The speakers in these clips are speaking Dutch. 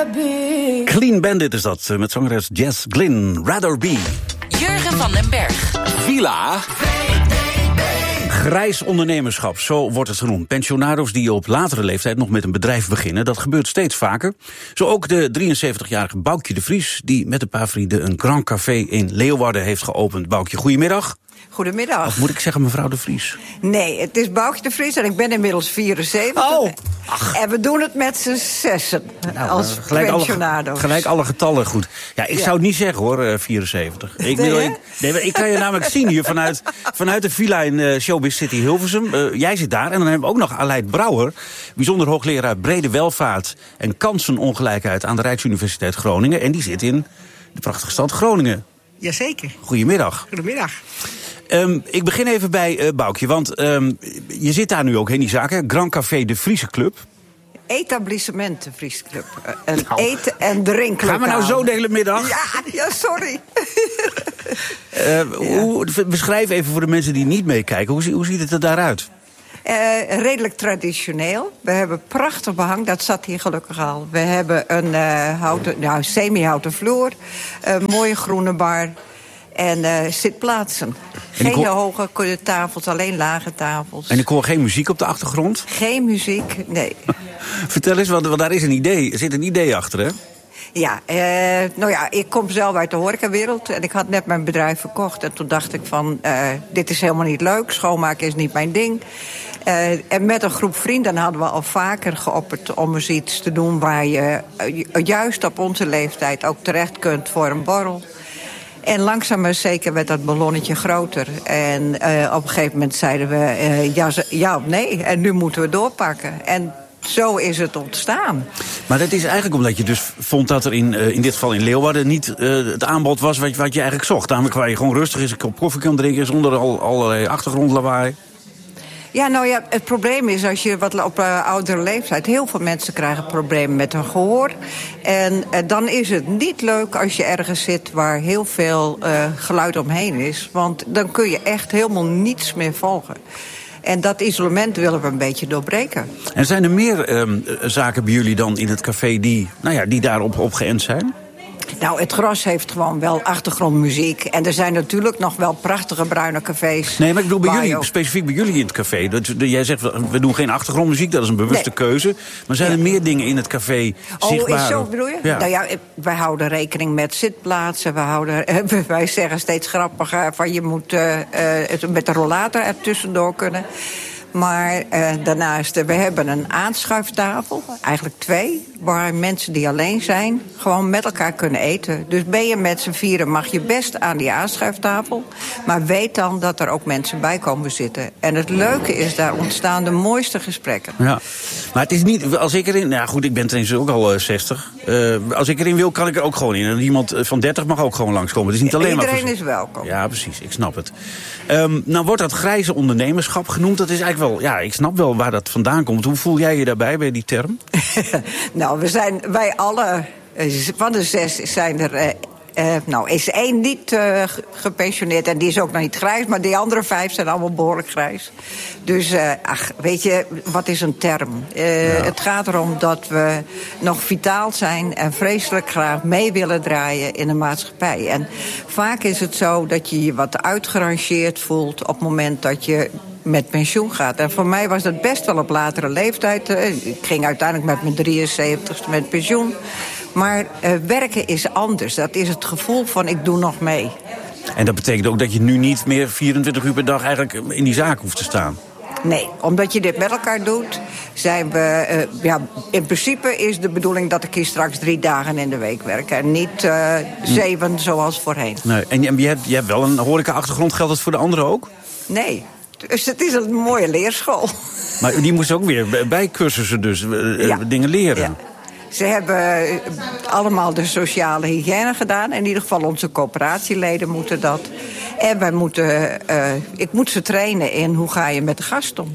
rather be. Clean Bandit is dat, met zangeres Jess Glynn. Rather Be. Jurgen van den Berg. Villa. Grijs ondernemerschap, zo wordt het genoemd. Pensionado's die op latere leeftijd nog met een bedrijf beginnen, dat gebeurt steeds vaker. Zo ook de 73-jarige Boukje de Vries, die met een paar vrienden een Grand Café in Leeuwarden heeft geopend. Boukje, goedemiddag. Goedemiddag. Of moet ik zeggen mevrouw de Vries? Nee, het is Boukje de Vries en ik ben inmiddels 74. Oh. En we doen het met z'n zessen, als pensionado's. Gelijk alle getallen goed. Ja, ik zou het niet zeggen hoor, 74. Ik kan je namelijk zien hier vanuit de villa in Showbiz City Hilversum. Jij zit daar en dan hebben we ook nog Aleid Brouwer, bijzonder hoogleraar brede welvaart en kansenongelijkheid aan de Rijksuniversiteit Groningen. En die zit in de prachtige stad Groningen. Jazeker. Goedemiddag. Goedemiddag. Ik begin even bij Boukje, want je zit daar nu ook in die zaak, hè? Grand Café de Friese Club. Etablissement de Friese Club. Een eten- en drinklokaal. Gaan we nou zo de hele middag? Ja, sorry. Beschrijf even voor de mensen die niet meekijken, hoe ziet het er daaruit? Redelijk traditioneel. We hebben prachtig behang, dat zat hier gelukkig al. We hebben een semi-houten vloer, een mooie groene bar en zitplaatsen. Geen hoge tafels, alleen lage tafels. En ik hoor geen muziek op de achtergrond? Geen muziek, nee. Vertel eens, want daar is er zit een idee achter, hè? Ja, ik kom zelf uit de horecawereld en ik had net mijn bedrijf verkocht. En toen dacht ik van, dit is helemaal niet leuk, schoonmaken is niet mijn ding. En met een groep vrienden hadden we al vaker geopperd om eens iets te doen waar je juist op onze leeftijd ook terecht kunt voor een borrel. En langzaam maar zeker werd dat ballonnetje groter. En op een gegeven moment zeiden we ja of nee. En nu moeten we doorpakken. En zo is het ontstaan. Maar dat is eigenlijk omdat je dus vond dat er in dit geval in Leeuwarden niet het aanbod was wat je eigenlijk zocht. Namelijk waar je gewoon rustig eens een kop koffie kan drinken zonder allerlei achtergrondlawaai. Ja, het probleem is als je wat op oudere leeftijd, heel veel mensen krijgen problemen met hun gehoor. En dan is het niet leuk als je ergens zit waar heel veel geluid omheen is. Want dan kun je echt helemaal niets meer volgen. En dat isolement willen we een beetje doorbreken. En zijn er meer zaken bij jullie dan in het café die daarop geënt zijn? Nou, het gros heeft gewoon wel achtergrondmuziek. En er zijn natuurlijk nog wel prachtige bruine cafés. Nee, maar ik bedoel bij jullie, specifiek bij jullie in het café. Jij zegt, we doen geen achtergrondmuziek, dat is een bewuste keuze. Maar zijn er meer dingen in het café zichtbaar? Oh, is zo bedoel je? Ja. Nou ja, wij houden rekening met zitplaatsen. Wij zeggen steeds grappiger van je moet met de rollator er tussendoor kunnen. Maar daarnaast, we hebben een aanschuiftafel, eigenlijk 2... waar mensen die alleen zijn gewoon met elkaar kunnen eten. Dus ben je met z'n vieren, mag je best aan die aanschuiftafel. Maar weet dan dat er ook mensen bij komen zitten. En het leuke is, daar ontstaan de mooiste gesprekken. Ja, maar het is niet, als ik erin... Nou goed, ik ben tenminste ook al 60. Als ik erin wil, kan ik er ook gewoon in. En iemand van 30 mag ook gewoon langskomen. Het is niet alleen iedereen is welkom. Ja, precies, ik snap het. Nou wordt dat grijze ondernemerschap genoemd. Dat is eigenlijk wel... Ja, ik snap wel waar dat vandaan komt. Hoe voel jij je daarbij bij die term? Nou, wij alle van de 6 zijn er... is 1 niet gepensioneerd en die is ook nog niet grijs... maar die andere 5 zijn allemaal behoorlijk grijs. Dus, weet je, wat is een term? Het gaat erom dat we nog vitaal zijn... en vreselijk graag mee willen draaien in de maatschappij. En vaak is het zo dat je je wat uitgerangeerd voelt... op het moment dat je met pensioen gaat. En voor mij was dat best wel op latere leeftijd. Ik ging uiteindelijk met mijn 73ste met pensioen. Maar werken is anders. Dat is het gevoel van ik doe nog mee. En dat betekent ook dat je nu niet meer 24 uur per dag eigenlijk in die zaak hoeft te staan? Nee, omdat je dit met elkaar doet, zijn we... in principe is de bedoeling dat ik hier straks 3 dagen in de week werk. En niet 7 zoals voorheen. Nee, en je hebt wel een horeca-achtergrond. Geldt dat voor de anderen ook? Nee. Dus het is een mooie leerschool. Maar die moesten ook weer bij cursussen dus dingen leren. Ja. Ze hebben allemaal de sociale hygiëne gedaan. In ieder geval onze coöperatieleden moeten dat. En ik moet ze trainen in hoe ga je met de gast om.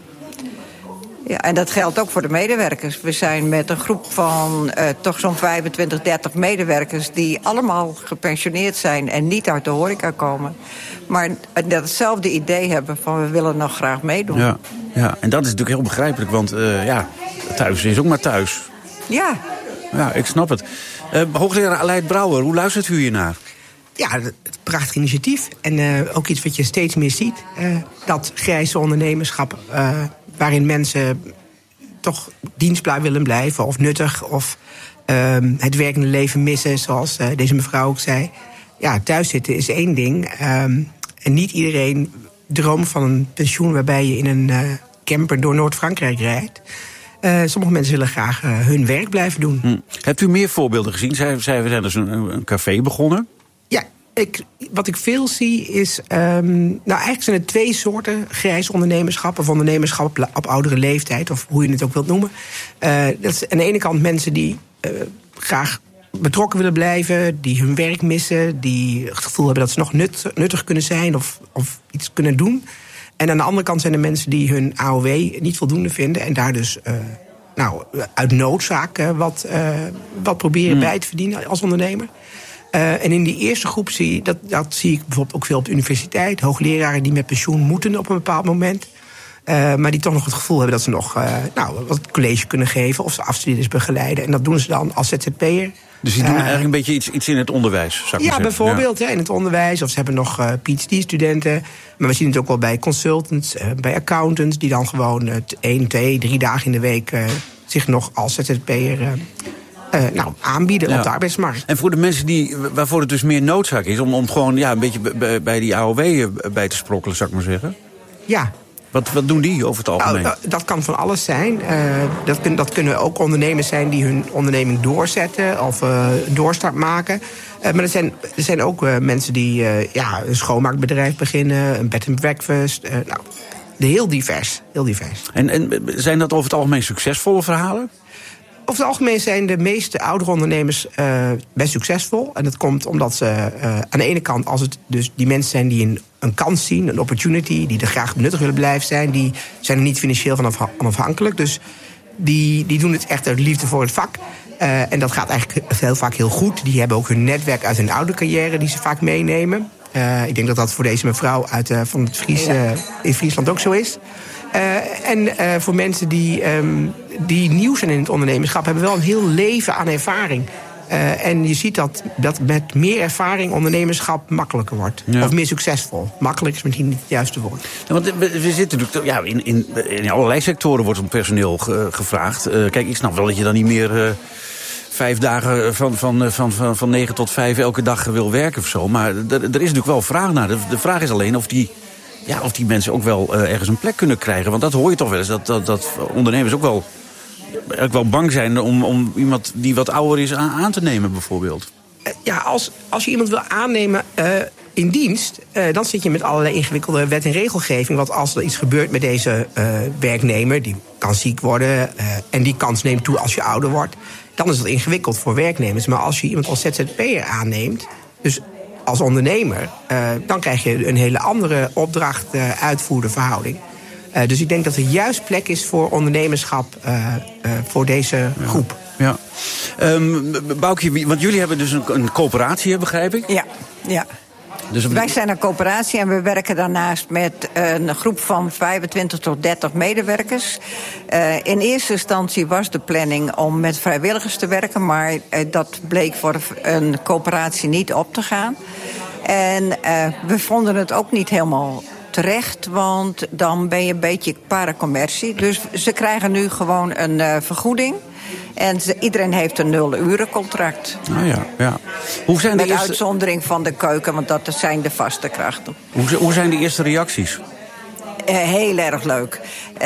Ja, en dat geldt ook voor de medewerkers. We zijn met een groep van toch zo'n 25, 30 medewerkers... die allemaal gepensioneerd zijn en niet uit de horeca komen. Maar dat hetzelfde idee hebben van we willen nog graag meedoen. Ja, en dat is natuurlijk heel begrijpelijk, want thuis is ook maar thuis. Ja, Ja, ik snap het. Hoogleraar Aleid Brouwer, hoe luistert u hiernaar? Ja, het prachtig initiatief. En ook iets wat je steeds meer ziet. Dat grijze ondernemerschap, waarin mensen toch dienstbaar willen blijven of nuttig of het werkende leven missen, zoals deze mevrouw ook zei. Ja, thuiszitten is één ding. En niet iedereen droomt van een pensioen waarbij je in een camper door Noord-Frankrijk rijdt. Sommige mensen willen graag hun werk blijven doen. Hebt u meer voorbeelden gezien? We zijn dus een café begonnen. Ja, wat ik veel zie is... eigenlijk zijn er 2 soorten grijs ondernemerschap of ondernemerschap op oudere leeftijd, of hoe je het ook wilt noemen. Dat is aan de ene kant mensen die graag betrokken willen blijven, die hun werk missen, die het gevoel hebben dat ze nog nuttig kunnen zijn of iets kunnen doen. En aan de andere kant zijn er mensen die hun AOW niet voldoende vinden en daar dus uit noodzaak wat proberen bij te verdienen als ondernemer. En in die eerste groep zie ik bijvoorbeeld ook veel op de universiteit. Hoogleraren die met pensioen moeten op een bepaald moment. Maar die toch nog het gevoel hebben dat ze nog wat college kunnen geven of ze afstudeerders begeleiden. En dat doen ze dan als ZZP'er. Dus die doen eigenlijk een beetje iets in het onderwijs, zou ik maar zeggen. Bijvoorbeeld in het onderwijs. Of ze hebben nog PhD-studenten. Maar we zien het ook wel bij consultants, bij accountants, die dan gewoon 1, 2, 3 dagen in de week zich nog als ZZP'er aanbieden op de arbeidsmarkt. En voor de mensen waarvoor het dus meer noodzaak is om gewoon een beetje bij die AOW bij te sprokkelen, zou ik maar zeggen. Ja. Wat doen die over het algemeen? Dat kan van alles zijn. Dat kunnen ook ondernemers zijn die hun onderneming doorzetten of doorstart maken. Maar er zijn ook mensen die een schoonmaakbedrijf beginnen, een bed and breakfast. Heel divers. En zijn dat over het algemeen succesvolle verhalen? Over het algemeen zijn de meeste oudere ondernemers best succesvol. En dat komt omdat ze aan de ene kant, als het dus die mensen zijn die een kans zien, een opportunity, die er graag nuttig willen blijven zijn, die zijn er niet financieel van onafhankelijk. Dus die doen het echt uit liefde voor het vak. En dat gaat eigenlijk heel vaak heel goed. Die hebben ook hun netwerk uit hun oude carrière die ze vaak meenemen. Ik denk dat voor deze mevrouw van het in Friesland ook zo is. En voor mensen die nieuw zijn in het ondernemerschap, hebben wel een heel leven aan ervaring. En je ziet dat met meer ervaring ondernemerschap makkelijker wordt. Ja. Of meer succesvol. Makkelijk is misschien niet het juiste woord. Want we zitten natuurlijk in allerlei sectoren wordt om personeel gevraagd. Kijk, ik snap wel dat je dan niet meer 5 dagen van 9 tot 5 elke dag wil werken of zo. Maar er is natuurlijk wel vraag naar. De vraag is alleen of die mensen ook wel ergens een plek kunnen krijgen. Want dat hoor je toch wel eens, dat ondernemers ook wel bang zijn om iemand die wat ouder is aan te nemen, bijvoorbeeld. Als je iemand wil aannemen in dienst, dan zit je met allerlei ingewikkelde wet en regelgeving. Want als er iets gebeurt met deze werknemer, die kan ziek worden en die kans neemt toe als je ouder wordt, dan is dat ingewikkeld voor werknemers. Maar als je iemand als ZZP'er aanneemt, dus als ondernemer, dan krijg je een hele andere opdracht-uitvoerder verhouding. Dus ik denk dat er juist plek is voor ondernemerschap voor deze groep. Ja. Boukje, want jullie hebben dus een coöperatie, begrijp ik? Ja. Dus wij zijn een coöperatie en we werken daarnaast met een groep van 25 tot 30 medewerkers. In eerste instantie was de planning om met vrijwilligers te werken, maar dat bleek voor een coöperatie niet op te gaan. En we vonden het ook niet helemaal terecht, want dan ben je een beetje paracommercie. Dus ze krijgen nu gewoon een vergoeding. En iedereen heeft een 0-urencontract. Ja. Hoe zijn met uitzondering van de keuken, want dat zijn de vaste krachten. Hoe zijn de eerste reacties? Heel erg leuk.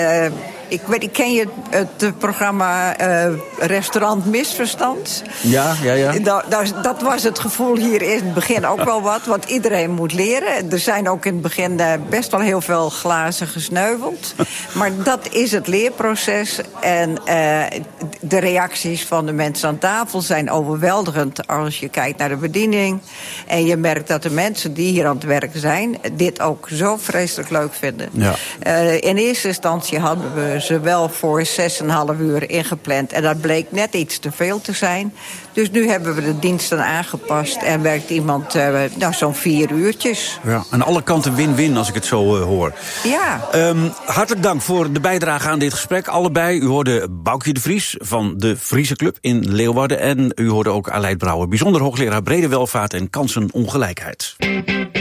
Ken je het programma Restaurant Misverstand? Ja. Dat was het gevoel hier in het begin ook wel wat. Want iedereen moet leren. Er zijn ook in het begin best wel heel veel glazen gesneuveld. Maar dat is het leerproces. En de reacties van de mensen aan tafel zijn overweldigend als je kijkt naar de bediening. En je merkt dat de mensen die hier aan het werk zijn dit ook zo vreselijk leuk vinden. Ja. In eerste instantie hadden we hadden ze wel voor 6,5 uur ingepland. En dat bleek net iets te veel te zijn. Dus nu hebben we de diensten aangepast en werkt iemand zo'n 4 uurtjes. Ja, aan alle kanten win-win als ik het zo hoor. Ja. Hartelijk dank voor de bijdrage aan dit gesprek. Allebei, u hoorde Boukje de Vries van de Friese Club in Leeuwarden. En u hoorde ook Aleid Brouwer, bijzonder hoogleraar brede welvaart en kansenongelijkheid.